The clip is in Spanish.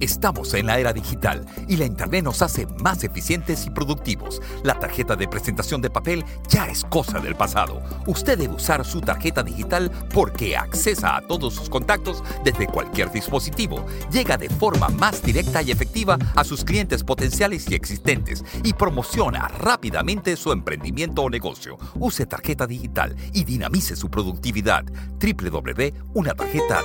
Estamos en la era digital y la Internet nos hace más eficientes y productivos. La tarjeta de presentación de papel ya es cosa del pasado. Usted debe usar su tarjeta digital porque accesa a todos sus contactos desde cualquier dispositivo. Llega de forma más directa y efectiva a sus clientes potenciales y existentes y promociona rápidamente su emprendimiento o negocio. Use tarjeta digital y dinamice su productividad. www.unatarjeta.cl